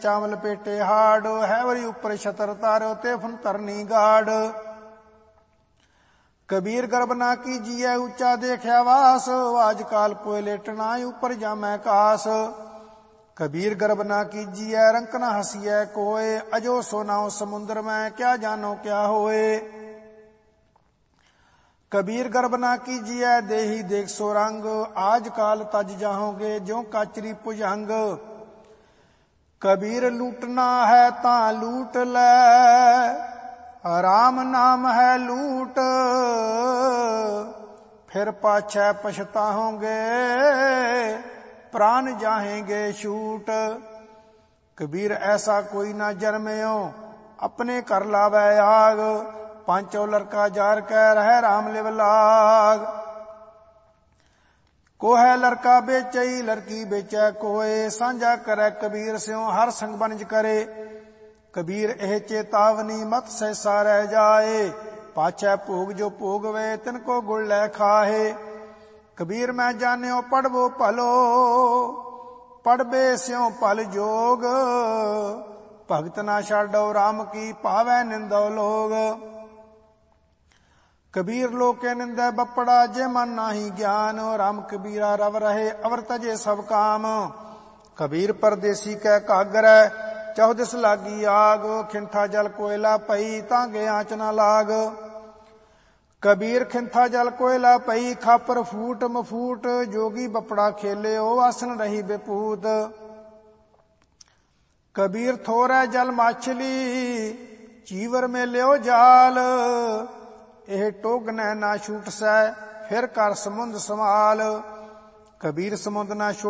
ਚਾਵਲ ਪੇਟੇ ਹਾੜ, ਹੈ ਵਰੀ ਉੱਪਰ ਛਤਰ ਤਾਰੋ ਤੇ ਫਨ ਤਰਨੀ ਗਾੜ। ਕਬੀਰ ਗਰਬ ਨਾ ਕੀਜੀਐ ਉੱਚਾ ਦੇਖਿਆ ਵਾਸ, ਆਜ ਕਾਲ ਪੋਏ ਲੇਟਣਾ ਉੱਪਰ ਜਾਮੈ ਕਾਸ। कबीर गर्भ ना कीजिए रंक ना हसीए कोय, अजो सोनाओ समुद्र में क्या जानो क्या होए। कबीर गर्भ ना कीजिए देही देख सो रंग, आज काल तज जाओगे ज्यों काचरी भुजंग। कबीर लूटना है तां लूट ले, राम नाम है लूट, फिर पाछै पछताओगे प्राण जाहेंगे छूट। कबीर ऐसा कोई ना जन्म्यो अपने कर लावै आग, पांचों लड़का जार कै रह राम लिव लाग। को है लड़का बेचई लड़की बेचै कोय, सांझा करे कबीर स्यों हर संग बनज करे। कबीर एह चेतावनी मत सहसा रह जाए, पाछै भोग जो भोगवे तिनको गुड़ लै खाहे। कबीर मैं जान्यो पढ़वो भलो, पढ़बे स्यों भल जोग, भगत ना छाडो राम की पावै निंदो लोग। कबीर लोके निंदै बपड़ा जे मन नाही ज्ञान, राम कबीरा रव रहे अवर तजे सब काम। कबीर परदेसी कै कागरै चौदिस लागी आग, खिंथा जल कोयला पई तांगे आंच ना लाग। कबीर खिंथा जल कोयला पई खापर फूट मफूट, जोगी बपड़ा खेले ओ आसन रही बेपूत। कबीर थोरै जल माछली चीवर में लियो जाल, एह टोगनै ना छूट सै फिर कर समुंद संभाल। कबीर समुंद ना